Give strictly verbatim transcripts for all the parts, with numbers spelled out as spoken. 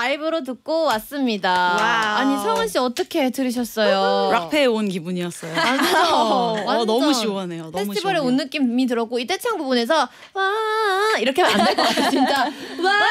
라이브로 듣고 왔습니다. 와우. 아니 성은 씨 어떻게 들으셨어요? 락페에 온 기분이었어요. 완전, 어, 완전 너무 시원해요. 너무 페스티벌에 시원해요. 온 느낌이 들었고 이 떼창 부분에서 와 이렇게 하면 안 될 것 같아 진짜. 와, 와,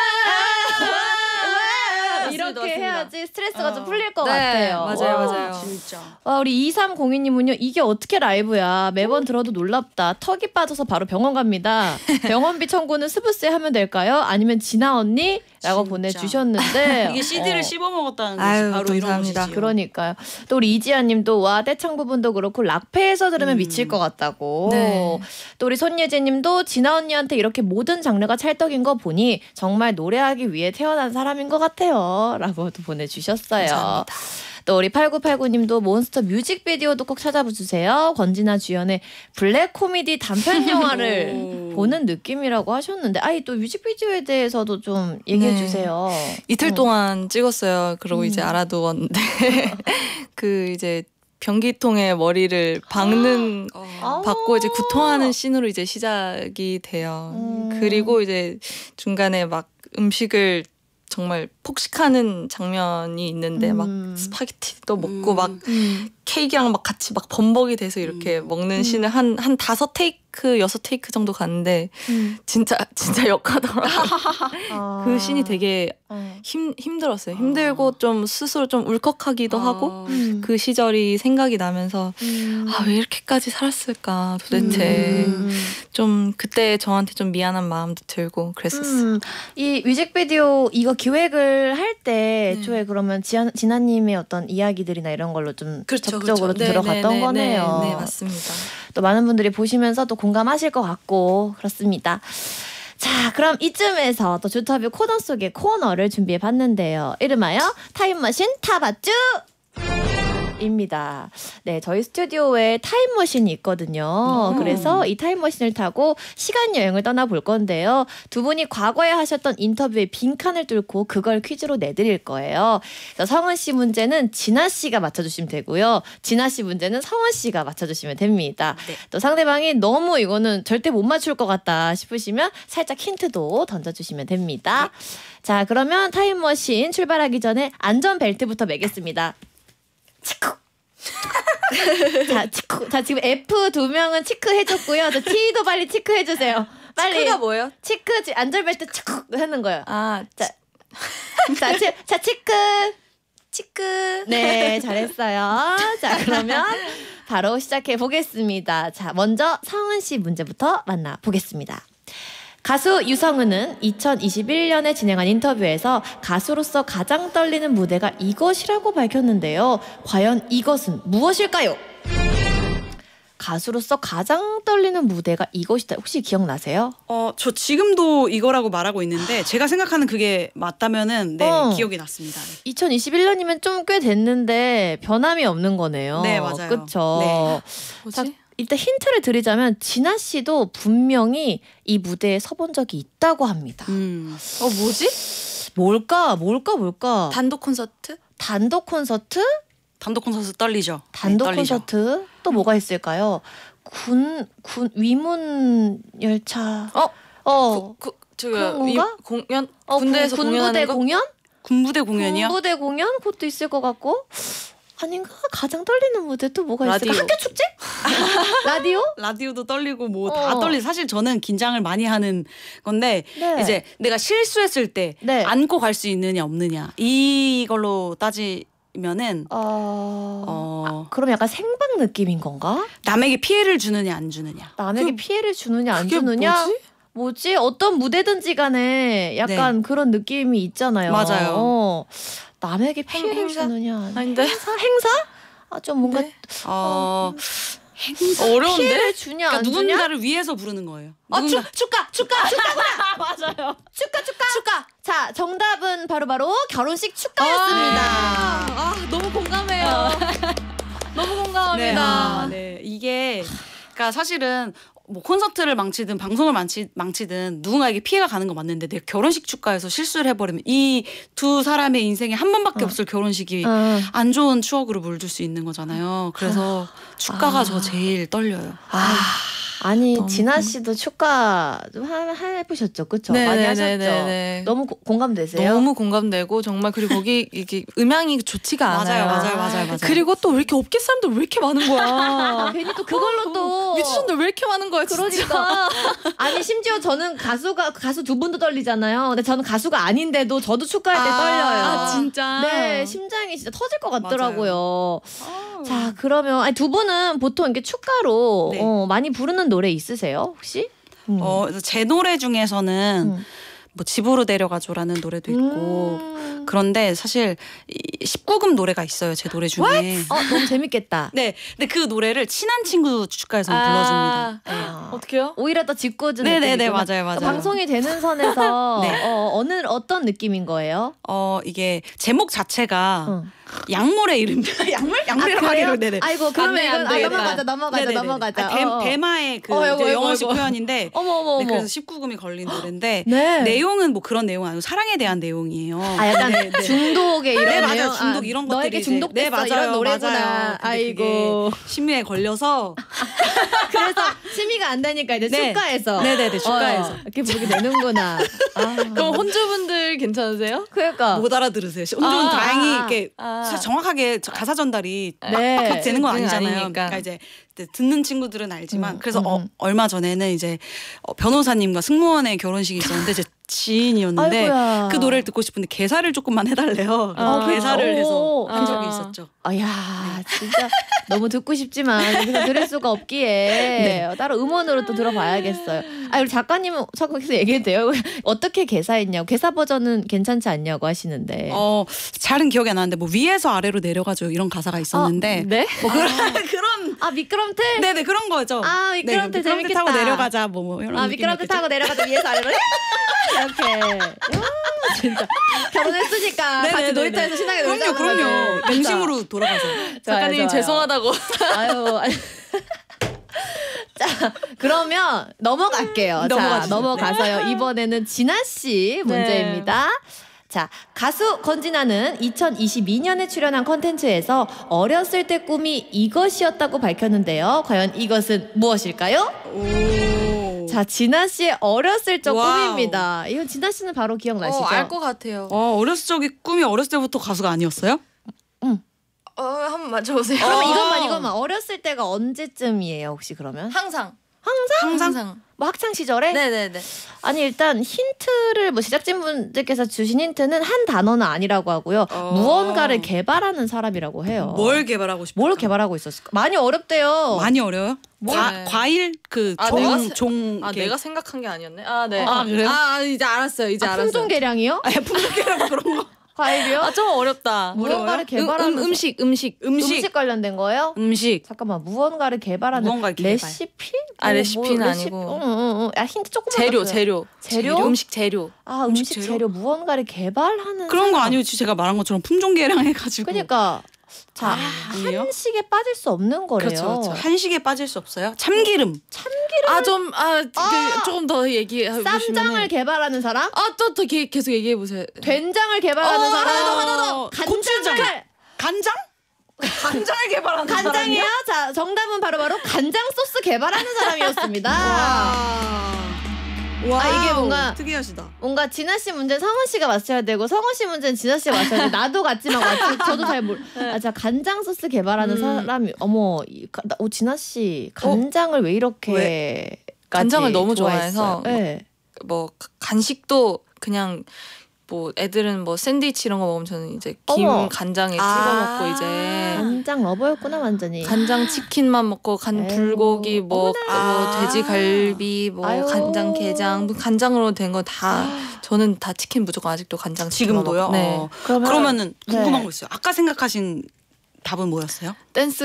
이렇게 맞습니다. 해야지 스트레스가 어. 좀 풀릴 것 네, 같아요. 맞아요, 와. 맞아요. 진짜. 와, 우리 이삼공이 님은요. 이게 어떻게 라이브야. 매번 들어도 놀랍다. 턱이 빠져서 바로 병원 갑니다. 병원비 청구는 스브스에 하면 될까요? 아니면 진아 언니? 라고 진짜. 보내주셨는데 이게 씨디를 어. 씹어 먹었다는 것이 아유, 바로 감사합니다. 이런 것이죠. 그러니까요. 또 우리 이지아 님도 와 떼창 부분도 그렇고 락페에서 들으면 음. 미칠 것 같다고. 네. 또 우리 손예재 님도 진아 언니한테 이렇게 모든 장르가 찰떡인 거 보니 정말 노래하기 위해 태어난 사람인 것 같아요. 라고 또 보내주셨어요. 감사합니다. 또 우리 팔구팔구 님도 몬스터 뮤직비디오도 꼭 찾아주세요. 권진아 주연의 블랙 코미디 단편 영화를 오. 보는 느낌이라고 하셨는데 아이 또 뮤직비디오에 대해서도 좀 얘기해 네. 주세요. 이틀 음. 동안 찍었어요. 그러고 음. 이제 알아두었는데 그 이제 변기통에 머리를 박는 어. 받고 이제 구토하는 씬으로 이제 시작이 돼요. 음. 그리고 이제 중간에 막 음식을 정말 폭식하는 장면이 있는데 음. 막 스파게티도 먹고 음. 막 음. 케이크랑 막 같이 막 범벅이 돼서 이렇게 음. 먹는 음. 씬을 한, 한 다섯 테이크, 여섯 테이크 정도 갔는데 음. 진짜 진짜 역하더라고요. 아. 그 씬이 되게 어. 힘, 힘들었어요. 아. 힘들고 좀 스스로 좀 울컥하기도 하고 음. 그 시절이 생각이 나면서 음. 아, 왜 이렇게까지 살았을까 도대체. 음. 좀 그때 저한테 좀 미안한 마음도 들고 그랬었어요. 음, 이 뮤직비디오 이거 기획을 할 때 네. 애초에 그러면 지아, 진아님의 어떤 이야기들이나 이런 걸로 좀 그렇죠, 적극적으로 그렇죠. 네, 들어갔던 네, 네, 거네요. 네, 네, 맞습니다. 또 많은 분들이 보시면서 또 공감하실 것 같고 그렇습니다. 자, 그럼 이쯤에서 또 주터뷰 코너 속의 코너를 준비해 봤는데요. 이름하여 타임머신 타봤쥬! 입니다. 네, 저희 스튜디오에 타임머신이 있거든요. 음. 그래서 이 타임머신을 타고 시간 여행을 떠나볼 건데요. 두 분이 과거에 하셨던 인터뷰의 빈칸을 뚫고 그걸 퀴즈로 내드릴 거예요. 그래서 성은 씨 문제는 진아 씨가 맞춰주시면 되고요. 진아 씨 문제는 성은 씨가 맞춰주시면 됩니다. 네. 또 상대방이 너무 이거는 절대 못 맞출 것 같다 싶으시면 살짝 힌트도 던져주시면 됩니다. 자, 그러면 타임머신 출발하기 전에 안전벨트부터 매겠습니다. 치쿠. 자, 치쿠. 자, 지금 F 두 명은 치크 해줬고요. 저 T도 빨리 치크 해주세요. 빨리. 치크가 뭐예요? 치크, 지- 안전벨트 치쿠 하는 거예요. 아, 자, 자, 치, 자, 치크. 치크. 네, 잘했어요. 자, 그러면 바로 시작해 보겠습니다. 자, 먼저 성은 씨 문제부터 만나 보겠습니다. 가수 유성은은 이천이십일 년에 진행한 인터뷰에서 가수로서 가장 떨리는 무대가 이것이라고 밝혔는데요. 과연 이것은 무엇일까요? 가수로서 가장 떨리는 무대가 이것이다. 혹시 기억나세요? 어, 저 지금도 이거라고 말하고 있는데 제가 생각하는 그게 맞다면은 네, 어. 기억이 났습니다. 이천이십일 년이면 좀 꽤 됐는데 변함이 없는 거네요. 네, 맞아요. 그렇죠. 네. 뭐지? 자, 일단 힌트를 드리자면 진아 씨도 분명히 이 무대에 서본 적이 있다고 합니다. 음. 어, 뭐지? 뭘까? 뭘까? 뭘까? 단독 콘서트? 단독 콘서트? 단독 콘서트 떨리죠. 단독 네, 떨리죠. 콘서트? 또 뭐가 있을까요? 군, 군, 위문 열차. 어? 어. 그, 그, 저기 그런 위- 건가? 공연? 어, 군대에서 군, 군부대 공연하는 거? 공연? 군부대 공연이요? 군부대 공연? 그것도 있을 것 같고. 아닌가? 가장 떨리는 무대 또 뭐가 있을까? 라디오. 학교 축제? 라디오? 라디오도 떨리고 뭐 다 어. 떨리. 사실 저는 긴장을 많이 하는 건데 네. 이제 내가 실수했을 때 네. 안고 갈 수 있느냐 없느냐 이걸로 따지면은 어... 어, 그럼 약간 생방 느낌인 건가? 남에게 피해를 주느냐 안 주느냐. 남에게 그- 피해를 주느냐 안 그게 주느냐? 뭐지? 뭐지? 어떤 무대든지 간에 약간 그런 느낌이 있잖아요. 맞아요. 어, 남에게 피해를 행사? 주느냐? 아닌데? 행사? 행사? 아, 좀 뭔가 네. 어, 어려운데? 피해를 주냐 그러니까 안 주냐? 누군가를 위해서 부르는 거예요. 아, 축, 누군가 축가! 축가! 축가구나! 맞아요. 축가! 축가! 축가! 자, 정답은 바로바로 결혼식 축가였습니다. 아, 너무 공감해요. 너무 네, 공감합니다. 아, 네. 이게 그러니까 사실은 뭐 콘서트를 망치든 방송을 망치, 망치든 누군가에게 피해가 가는 건 맞는데 내 결혼식 축가에서 실수를 해버리면 이 두 사람의 인생에 한 번밖에 어. 없을 결혼식이 어. 안 좋은 추억으로 물들 수 있는 거잖아요. 그래서 축가가 아. 저 제일 떨려요. 아, 아니 너무 진아 좀- 씨도 축가 좀 하- 해보셨죠, 그렇죠? 네, 많이 네, 하셨죠. 네, 네, 네. 너무 고- 공감되세요? 너무 공감되고 정말 그리고 거기 이게 음향이 좋지가 않아요. 맞아요, 맞아요, 맞아요, 맞아요. 그리고 또 왜 이렇게 업계 사람들 왜 이렇게 많은 거야? 아, 괜히 또 그걸로 또 뮤지션들 왜 이렇게 많은 거야? 진짜. 그러니까 아니 심지어 저는 가수가 가수 두 분도 떨리잖아요. 근데 저는 가수가 아닌데도 저도 축가할 때 아, 떨려요. 아 진짜. 네, 심장이 진짜 터질 것 같더라고요. 아. 자, 그러면 아니, 두 분은 보통 이렇게 축가로 네. 어, 많이 부르는 노래 있으세요, 혹시? 음. 어, 그래서 제 노래 중에서는 음. 뭐 집으로 데려가줘라는 노래도 있고 음. 그런데 사실 이 십구 금 노래가 있어요, 제 노래 중에. 어, 너무 재밌겠다. 네, 근데 그 노래를 친한 친구 축가에서 불러줍니다. 네. 아, 어떻게요? 오히려 더 짓궂은 네네네, 느낌이구나. 맞아요, 맞아요. 방송이 되는 선에서 네. 어, 어느 어떤 느낌인 거예요? 어, 이게 제목 자체가 응. 약물의 이름, 약물? 약물이라고 하기로 네네. 아이고, 그러면 안 돼, 이건 안 아, 되겠다. 넘어가자, 넘어가자, 네네네. 넘어가자. 아, 대, 어, 어. 대마의 그 어, 이제 이거, 영어식 이거. 표현인데 어머, 어머, 네, 어머. 그래서 십구 금이 걸린 노래인데 네. 내용은 뭐 그런 내용 아니고 사랑에 대한 내용이에요. 아, 약간 네, 네. 중독의 이런 네, 맞아요. 내용? 중독 아, 이런 것들이 너에게 이제- 중독됐어 네, 맞아요. 이런 노래구나. 맞아요. 근데 아이고. 그게 심의에 걸려서 그래서 심의가 안 되니까 이제 네. 축가에서 네네네, 축가에서. 어, 이렇게 부르게 되는구나. 아. 그럼 혼주분들 괜찮으세요? 그러니까 못 알아들으세요. 엄청 아, 다행히 아, 이렇게 아. 사- 정확하게 저- 가사 전달이 네. 빡빡 되는 건 그건 아니잖아요. 아니니까. 그러니까 이제 듣는 친구들은 알지만 음, 그래서 음, 어, 음. 얼마 전에는 이제 어, 변호사님과 승무원의 결혼식이 있었는데 제 지인이었는데 아이고야. 그 노래를 듣고 싶은데 개사를 조금만 해달래요. 아, 그래서 개사를 해서 오, 한 적이 아. 있었죠. 아야 진짜 너무 듣고 싶지만 여기서 들을 수가 없기에 다른 음원으로 또 들어봐야겠어요. 아 우리 작가님은 자꾸서 얘기해도 돼요. 어떻게 개사했냐고 개사 버전은 괜찮지 않냐고 하시는데. 어, 잘은 기억이 안 나는데 뭐 위에서 아래로 내려가죠 이런 가사가 있었는데 네? 뭐 그런 그런 아 미끄럼틀. 네네 그런 거죠. 아, 미끄럼틀 네, 미끄럼틀 타고 재밌겠다. 내려가자 뭐, 뭐 이런 아 느낌이었겠죠. 미끄럼틀 타고 내려가서 위에서 아래로 이렇게. 와, 진짜 결혼했으니까 같이 네네네네. 놀이터에서 신나게 그럼요, 놀자. 그럼요. 동심으로 돌아가서. 작가님 죄송하다고. 아유. 아유. 자, 그러면 넘어갈게요. 자, 넘어가주세요. 넘어가서요. 이번에는 진아 씨 문제입니다. 자, 가수 권진아는 이천이십이 년에 출연한 콘텐츠에서 어렸을 때 꿈이 이것이었다고 밝혔는데요. 과연 이것은 무엇일까요? 오. 자, 진아 씨의 어렸을 적 와우. 꿈입니다. 이건 진아 씨는 바로 기억나시죠? 어, 알 것 같아요. 어, 어렸을 적에 꿈이 어렸을 때부터 가수가 아니었어요? 어, 한번 맞춰보세요. 그러면 어. 이것만 이것만 어렸을 때가 언제쯤이에요, 혹시 그러면? 항상. 항상? 항상. 뭐 학창 시절에? 네네네. 아니 일단 힌트를 뭐 제작진분들께서 주신 힌트는 한 단어는 아니라고 하고요. 어. 무언가를 개발하는 사람이라고 해요. 뭘 개발하고 싶어? 뭘 개발하고 있었을까? 많이 어렵대요. 많이 어려요? 뭐? 과, 네. 과일 그 아, 종, 내가 세- 종 아, 이렇게- 내가 생각한 게 아니었네. 아, 네. 아, 그래요? 아, 이제 알았어요. 이제 아, 알았어요. 품종 개량이요? 아니 풍속이라고 그런 거. 과일이요? 아, 좀 어렵다. 무언가를 개발하는 음, 음식, 음식. 음식 음식 관련된 거예요? 음식 잠깐만 무언가를 개발하는 무언가를 개발. 레시피? 아, 뭐, 레시피는 뭐, 레시피? 아니고. 응, 응, 응. 야 힌트 조금만 재료, 더 주세요. 재료. 재료? 음식 재료. 아 음식, 음식 재료? 재료? 무언가를 개발하는 그런 거 사람. 아니고 제가 말한 것처럼 품종 개량해가지고. 그러니까 자 아, 아니에요? 한식에 빠질 수 없는 거래요. 그렇죠, 그렇죠. 한식에 빠질 수 없어요? 참기름. 아, 좀, 아, 그, 아! 조금 더 얘기해 보시면. 쌈장을 개발하는 사람? 아, 또, 또 게- 계속 얘기해 보세요. 된장을 개발하는 어, 사람? 하나 더, 하나 더. 간장을 고추장. 간장? 간장을 개발하는 간장이요? 자 정답은 바로바로 간장 소스 개발하는 사람이었습니다. 와. 아, 이게 뭔가- 특이하시다. 뭔가 진아 씨 문제는 성은 씨가 맞춰야 되고 성은 씨 문제는 진아 씨가 맞춰야 돼. 나도 같지만 맞추, 저도 잘 몰. 아, 자 간장 소스 개발하는 음. 사람이 어머, 이, 가, 나, 오 진아 씨 간장을 왜 이렇게 왜? 간장을 너무 좋아해서 네. 뭐 간식도 그냥 뭐 애들은 뭐 샌드위치 이런 거 먹으면 저는 이제 김 어머. 간장에 아. 찍어 먹고 이제 간장 러버였구나 완전히. 간장 치킨만 먹고 간 에휴, 불고기 뭐, 어머나. 뭐 돼지 갈비 뭐 아유. 간장 게장 뭐 간장으로 된 거 다 저는 다 치킨 무조건 아직도 간장 치킨 지금도요? 먹고. 네. 어. 그러면- 그러면은 궁금한 네. 거 있어요. 아까 생각하신 답은 뭐였어요? 댄스